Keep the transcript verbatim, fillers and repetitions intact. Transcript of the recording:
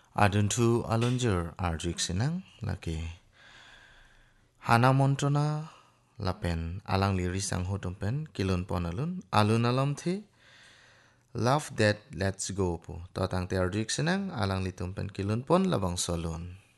Adun tu alunjur arjuk sinang laki. Hana montona lapen alang liri sang hutumpen kilun pon alun alun alam thi love that let's go po totang te arjuk sinang alang litumpen kilun pon labang solun.